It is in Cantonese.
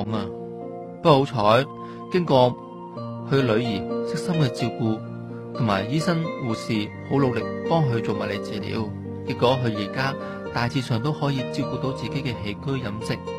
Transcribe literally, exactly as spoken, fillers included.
啊。不過好彩，經過佢女兒悉心嘅照顧，同埋醫生護士好努力幫佢做物理治療，結果佢而家大致上都可以照顧到自己嘅起居飲食。